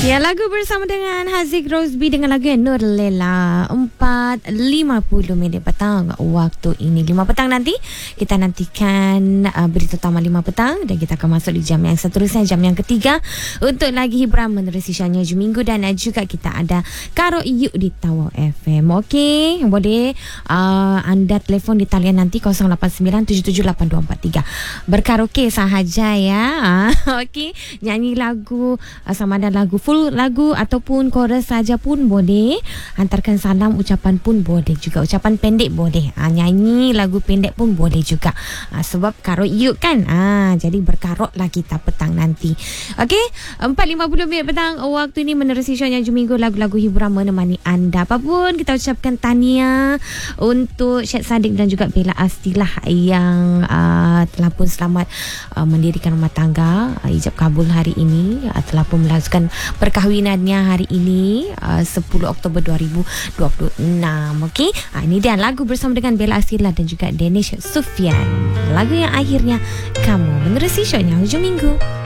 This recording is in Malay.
Ya, lagu bersama dengan Haziq Rosby dengan lagu Nur Lela. 4.50 petang waktu ini. 5 petang nanti kita nantikan berita utama 5 petang dan kita akan masuk di jam yang seterusnya, jam yang ketiga untuk lagi hiburan menerusi Syahnya Hujung Minggu dan juga kita ada Karo Iyu di Tawau FM. Okey, boleh anda telefon di talian nanti 0897782243. Berkaraoke sahaja ya. Okey, nyanyi lagu sama ada lagu full lagu ataupun chorus saja pun boleh. Hantarkan salam, ucapan pun boleh juga. Ucapan pendek boleh. Nyanyi lagu pendek pun boleh juga. Sebab karut yuk kan. Jadi berkarutlah kita petang nanti. Okey, 4.50 petang waktu ini menerusi Syahnya Hujung Minggu, lagu-lagu hiburan menemani anda. Apapun kita ucapkan tahniah untuk Syed Saddiq dan juga Bella Astilah yang telah pun selamat mendirikan rumah tangga, ijab kabul hari ini, telah pun melangsungkan perkahwinannya hari ini 10 Oktober 2026. Okey, ini dia lagu bersama dengan Bella Astilah dan juga Danish Sufyan, lagu yang akhirnya kamu menerusi Syahnya Hujung Minggu.